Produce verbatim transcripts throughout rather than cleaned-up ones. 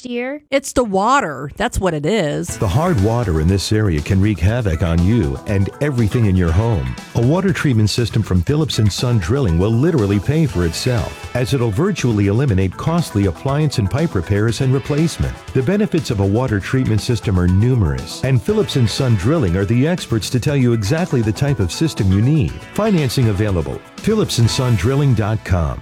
last year? It's the water. That's what it is. The hard water in this area can wreak havoc on you and everything in your home. A water treatment system from Phillips and Son Drilling will literally pay for itself, as it'll virtually eliminate costly appliance and pipe repairs and replacement. The benefits of a water treatment system are numerous, and Phillips and Son Drilling are the experts to tell you exactly the type of system you need. Financing available. Phillips and Son Drilling dot com.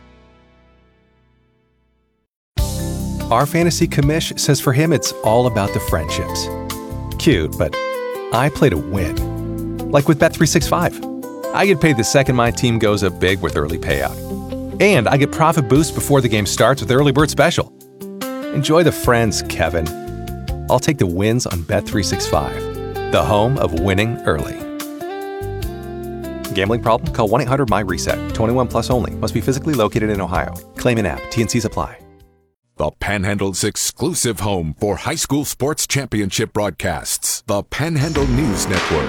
Our fantasy commish says for him it's all about the friendships. Cute, but I play to win. Like with Bet three sixty-five. I get paid the second my team goes up big with early payout. And I get profit boost before the game starts with early bird special. Enjoy the friends, Kevin. I'll take the wins on Bet three sixty-five, the home of winning early. Gambling problem? Call one eight hundred M Y reset. twenty-one plus only. Must be physically located in Ohio. Claim in app. T N Cs apply. The Panhandle's exclusive home for high school sports championship broadcasts. The Panhandle News Network.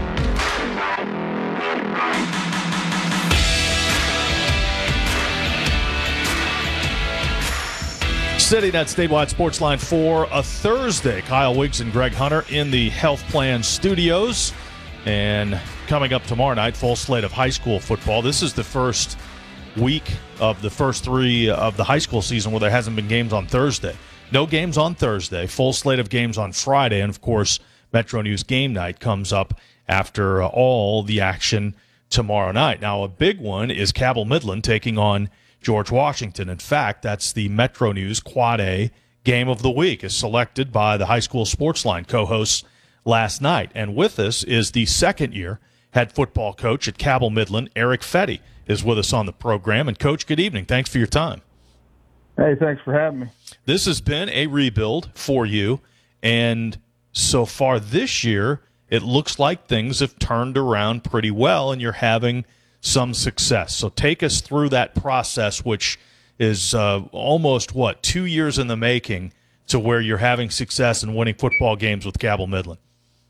Sitting at Statewide Sports Line for a Thursday. Kyle Wiggs and Greg Hunter in the Health Plan Studios. And coming up tomorrow night, full slate of high school football. This is the first week of the first three of the high school season where there hasn't been games on Thursday. No games on Thursday, full slate of games on Friday, and of course Metro News Game Night comes up after all the action tomorrow night. Now a big one is Cabell Midland taking on George Washington. In fact, that's the Metro News Quad A Game of the Week, as selected by the High School Sports Line co-hosts last night. And with us is the second year head football coach at Cabell Midland, Eric Fetty, is with us on the program. And, Coach, good evening. Thanks for your time. Hey, thanks for having me. This has been a rebuild for you, and so far this year, it looks like things have turned around pretty well, and you're having some success. So take us through that process, which is uh, almost, what, two years in the making to where you're having success and winning football games with Cabell Midland.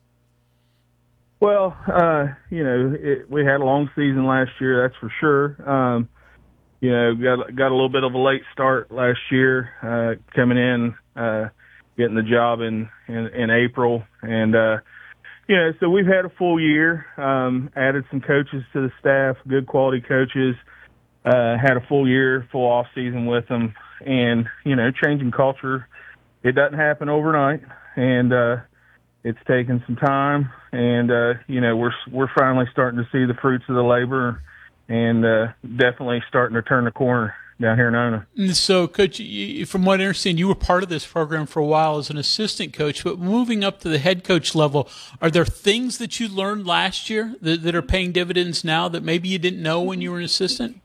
Well, uh, you know, it, we had a long season last year, that's for sure. Um, you know, got got a little bit of a late start last year, uh, coming in, uh, getting the job in, in, in April. And, uh, you know, so we've had a full year, um, added some coaches to the staff, good quality coaches, uh, had a full year, full off season with them. And, you know, changing culture, it doesn't happen overnight. And, uh, it's taken some time, and uh, you know we're we're finally starting to see the fruits of the labor, and uh, definitely starting to turn the corner down here in Ona. So, Coach, you, from what I understand, you were part of this program for a while as an assistant coach, but moving up to the head coach level, are there things that you learned last year that, that are paying dividends now that maybe you didn't know when you were an assistant?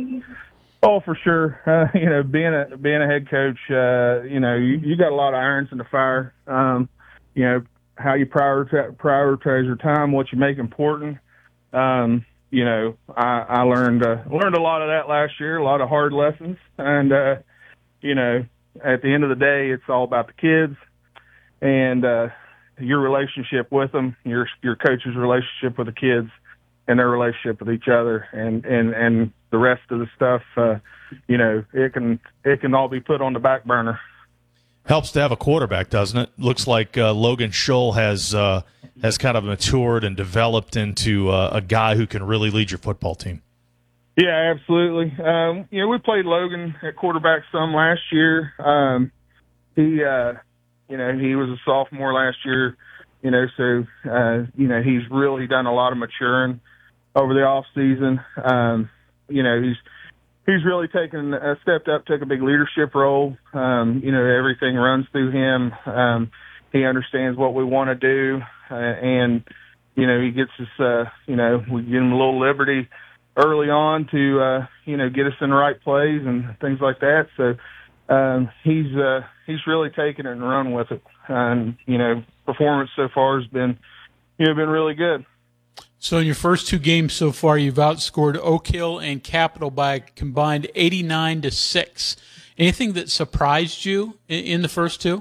Oh, for sure. Uh, you know, being a being a head coach, uh, you know, you, you got a lot of irons in the fire. Um, you know. How you prioritize, prioritize your time, what you make important. Um, you know, I, I learned uh, learned a lot of that last year, a lot of hard lessons. And, uh, you know, at the end of the day, it's all about the kids and uh, your relationship with them, your your coach's relationship with the kids and their relationship with each other. And, and, and the rest of the stuff, uh, you know, it can it can all be put on the back burner. Helps to have a quarterback, doesn't it? Looks like uh, Logan Schull has uh, has kind of matured and developed into uh, a guy who can really lead your football team. Yeah, absolutely. Um, you know, we played Logan at quarterback some last year. Um, he, uh, you know, he was a sophomore last year. You know, so uh, you know he's really done a lot of maturing over the off season. Um, you know, he's. He's really taken uh, stepped up, took a big leadership role. Um, you know, everything runs through him. Um, he understands what we want to do, uh, and you know, he gets us. Uh, you know, we give him a little liberty early on to uh, you know get us in the right plays and things like that. So um, he's uh, he's really taken it and run with it. And you know, performance so far has been you know been really good. So in your first two games so far, you've outscored Oak Hill and Capital by a combined eighty-nine to six. Anything that surprised you in, in the first two?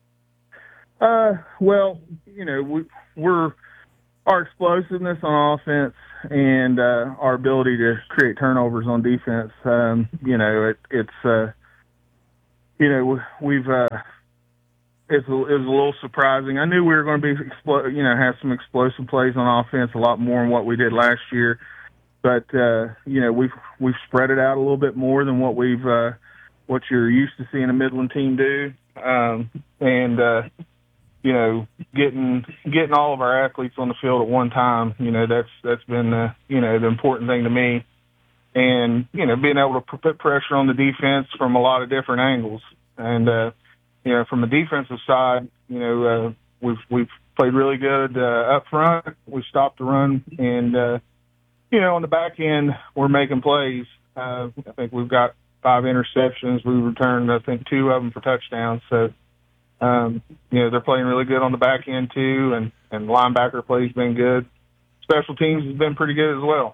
Uh, well, you know, we, we're our explosiveness on offense and uh, our ability to create turnovers on defense. Um, you know, it, it's uh, you know, we've uh, it's a, it was a little surprising. I knew we were going to be, explo- you know, have some explosive plays on offense, a lot more than what we did last year. But uh, you know, we've we've spread it out a little bit more than what we've uh, what you're used to seeing a Midland team do, um, and uh, you know, getting getting all of our athletes on the field at one time. You know, that's that's been uh, you know the important thing to me, and you know, being able to put pressure on the defense from a lot of different angles. And uh, you know, from the defensive side, you know, uh, we've we've played really good uh, up front. We stopped the run, and uh, you know, on the back end, we're making plays. Uh, I think we've got five interceptions. We returned, I think, two of them for touchdowns. So, um, you know, they're playing really good on the back end too, and, and linebacker play's been good. Special teams has been pretty good as well.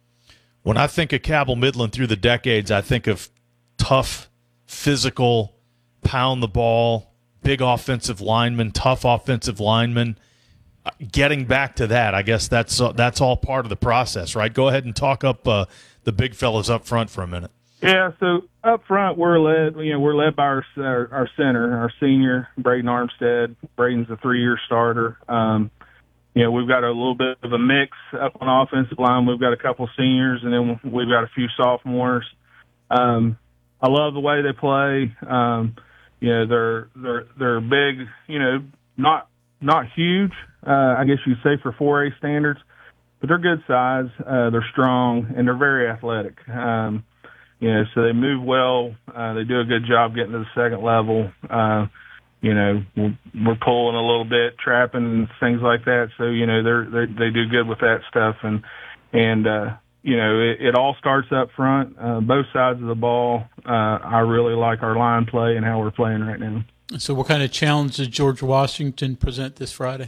When I think of Cabell Midland through the decades, I think of tough, physical, pound the ball, big offensive linemen, tough offensive linemen. Getting back to that, I guess that's uh, that's all part of the process, right? Go ahead and talk up uh, the big fellas up front for a minute. Yeah, so up front we're led, you know, we're led by our our, our center, our senior Braden Armstead. Braden's a three-year starter. Um, you know, we've got a little bit of a mix up on offensive line. We've got a couple seniors, and then we've got a few sophomores. Um, I love the way they play. Um, you know, they're they're they're big. You know, not not huge. Uh, I guess you'd say for four A standards, but they're good size. Uh, they're strong, and they're very athletic. Um, you know, so they move well. Uh, they do a good job getting to the second level. Uh, you know, we're, we're pulling a little bit, trapping, things like that. So, you know, they're, they're they do good with that stuff. And, and uh, you know, it, it all starts up front, uh, both sides of the ball. Uh, I really like our line play and how we're playing right now. So what kind of challenge does George Washington present this Friday?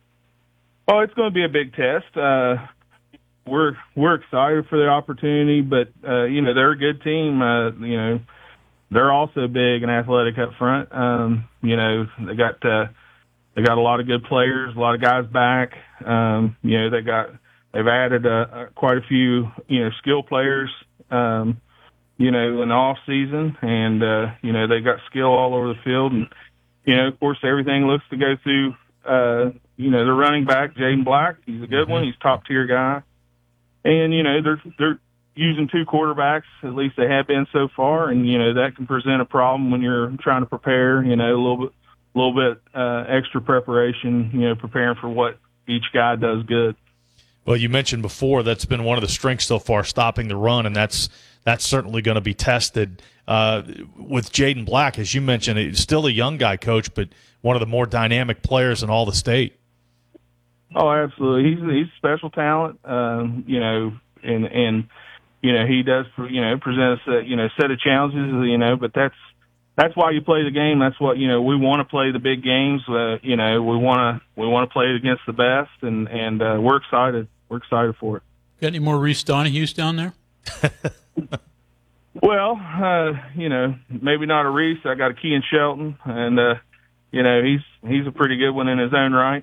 Oh, it's going to be a big test. Uh, we're we're excited for the opportunity, but uh, you know, they're a good team. Uh, you know, they're also big and athletic up front. Um, you know, they got uh, they got a lot of good players, a lot of guys back. Um, you know, they got they've added uh, uh, quite a few you know skill players. Um, you know, in the off season, and uh, you know they got skill all over the field, and you know, of course, everything looks to go through. Uh, you know, the running back, Jaden Black, he's a good mm-hmm. one. He's a top-tier guy. And, you know, they're they're using two quarterbacks, at least they have been so far, and, you know, that can present a problem when you're trying to prepare, you know, a little bit a little bit uh, extra preparation, you know, preparing for what each guy does good. Well, you mentioned before that's been one of the strengths so far, stopping the run, and that's that's certainly going to be tested uh, with Jaden Black, as you mentioned. He's still a young guy, Coach, but one of the more dynamic players in all the state. Oh, absolutely. He's he's a special talent, um, you know, and and you know he does you know present us a you know set of challenges, you know, but that's that's why you play the game. That's what you know we want to play the big games. Uh, you know, we want to we want to play it against the best, and and uh, we're excited. We're excited for it. Got any more Reese Donahue's down there? Well, uh, you know, maybe not a Reese. I got a Kean Shelton, and uh, you know he's he's a pretty good one in his own right.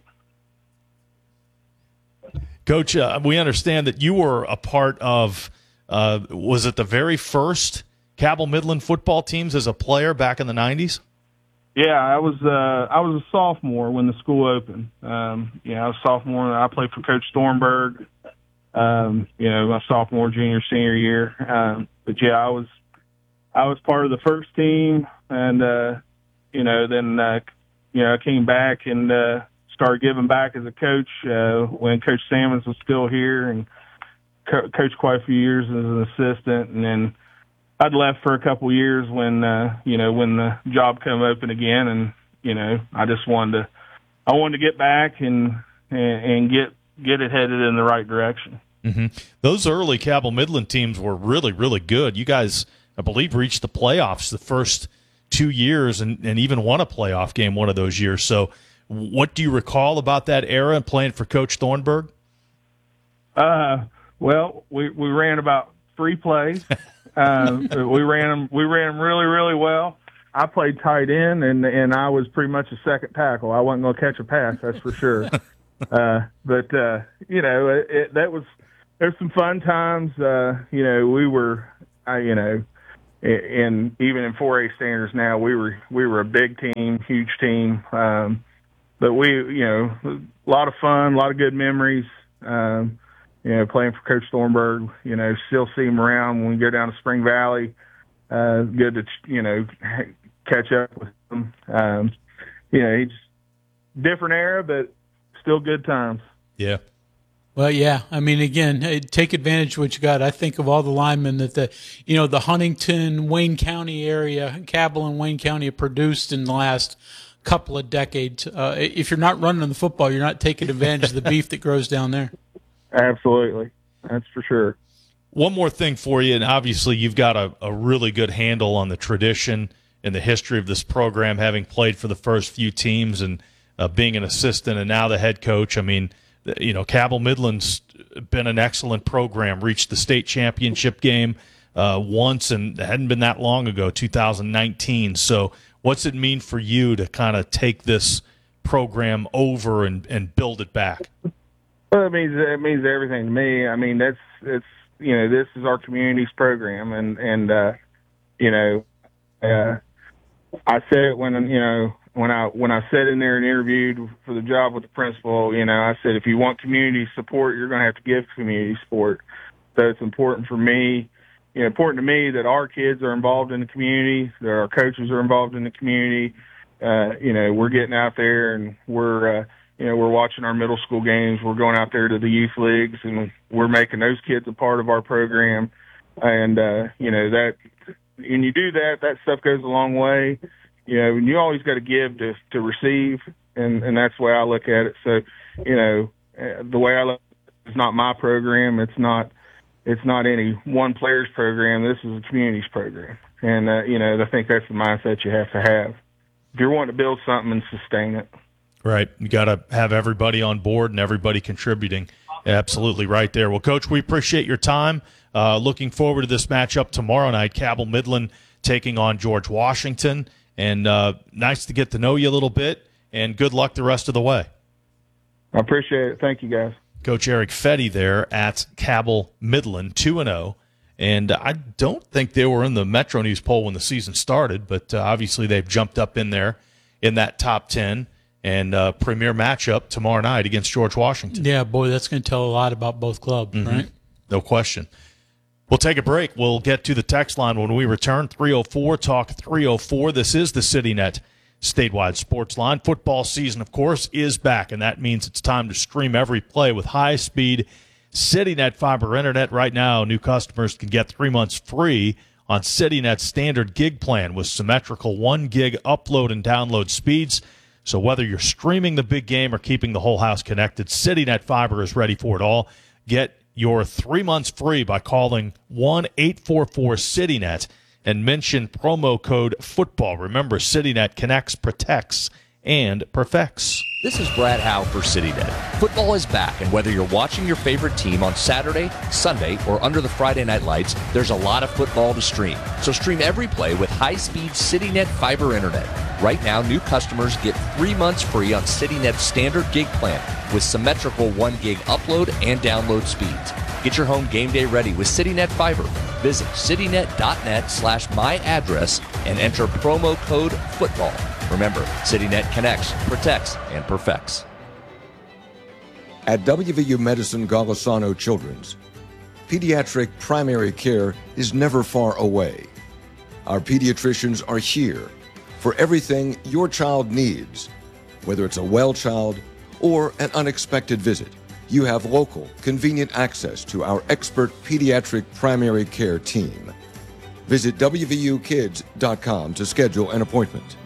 Coach, uh, we understand that you were a part of, uh, was it the very first Cabell Midland football teams as a player back in the nineties? Yeah, I was uh, I was a sophomore when the school opened. Um, yeah, I was a sophomore. I played for Coach Thornburg, um, you know, my sophomore, junior, senior year. Um, but, yeah, I was I was part of the first team, and, uh, you know, then, uh, you know, I came back and uh, – started giving back as a coach uh, when Coach Sammons was still here, and co- coached quite a few years as an assistant. And then I'd left for a couple of years when uh, you know when the job came open again, and you know I just wanted to I wanted to get back and and, and get get it headed in the right direction. Mm-hmm. Those early Cabell Midland teams were really really good. You guys, I believe, reached the playoffs the first two years, and, and even won a playoff game one of those years. So. What do you recall about that era and playing for Coach Thornburg? Uh, well, we, we ran about three plays. uh, we ran them. We ran them really, really well. I played tight end, and and I was pretty much a second tackle. I wasn't going to catch a pass, that's for sure. uh, but uh, you know, it, it, that was there's some fun times. Uh, you know, we were, I, you know. and even in four A standards now, we were we were a big team, huge team. Um, but we, you know, a lot of fun, a lot of good memories. Um, you know, playing for Coach Thornburg. You know, still see him around when we go down to Spring Valley. Uh, good to you know catch up with him. Um, you know, he's different era, but still good times. Yeah. Well, yeah. I mean, again, hey, take advantage of what you got. I think of all the linemen that the, you know, the Huntington, Wayne County area, Cabell and Wayne County have produced in the last couple of decades. Uh, if you're not running the football, you're not taking advantage of the beef that grows down there. Absolutely. That's for sure. One more thing for you, and obviously you've got a, a really good handle on the tradition and the history of this program, having played for the first few teams and uh, being an assistant and now the head coach. I mean, you know, Cabell Midland's been an excellent program, reached the state championship game uh, once, and it hadn't been that long ago, two thousand nineteen. So what's it mean for you to kind of take this program over and, and build it back? Well, it means it means everything to me. I mean, that's it's you know, this is our community's program, and and uh, you know, uh, I said it when you know. When I when I sat in there and interviewed for the job with the principal, you know, I said, if you want community support, you're going to have to give community support. So it's important for me, you know, important to me that our kids are involved in the community, that our coaches are involved in the community. Uh, you know, we're getting out there and we're, uh, you know, we're watching our middle school games. We're going out there to the youth leagues, and we're making those kids a part of our program. And, uh, you know, that when you do that, that stuff goes a long way. You know, and you always got to give to to receive, and, and that's the way I look at it. So, you know, the way I look at it, it's not my program. It's not it's not any one player's program. This is a community's program. And, uh, you know, I think that's the mindset you have to have if you're wanting to build something and sustain it. Right. You got to have everybody on board and everybody contributing. Absolutely right there. Well, Coach, we appreciate your time. Uh, looking forward to this matchup tomorrow night, Cabell Midland taking on George Washington. And uh, nice to get to know you a little bit, and good luck the rest of the way. I appreciate it. Thank you, guys. Coach Eric Fetty there at Cabell Midland, two and oh. And I don't think they were in the Metro News poll when the season started, but uh, obviously they've jumped up in there in that top ten. And uh, premier matchup tomorrow night against George Washington. Yeah, boy, that's going to tell a lot about both clubs, mm-hmm. right? No question. We'll take a break. We'll get to the text line when we return. three oh four, talk three oh four. This is the CityNet statewide sports line. Football season, of course, is back, and that means it's time to stream every play with high-speed CityNet fiber internet. Right now, new customers can get three months free on CityNet's standard gig plan with symmetrical one gig upload and download speeds. So whether you're streaming the big game or keeping the whole house connected, CityNet fiber is ready for it all. Get your three months free by calling one eight four four CityNet and mention promo code FOOTBALL. Remember, CityNet connects, protects, and perfects. This is Brad Howe for CityNet. Football is back, and whether you're watching your favorite team on Saturday, Sunday, or under the Friday night lights, there's a lot of football to stream. So stream every play with high-speed CityNet fiber internet. Right now, new customers get three months free on CityNet's standard gig plan with symmetrical one gig upload and download speeds. Get your home game day ready with CityNet Fiber. Visit citynet.net slash my address and enter promo code FOOTBALL. Remember, CityNet connects, protects, and perfects. At W V U Medicine Golisano Children's, pediatric primary care is never far away. Our pediatricians are here for everything your child needs. Whether it's a well child or an unexpected visit, you have local, convenient access to our expert pediatric primary care team. Visit W V U kids dot com to schedule an appointment.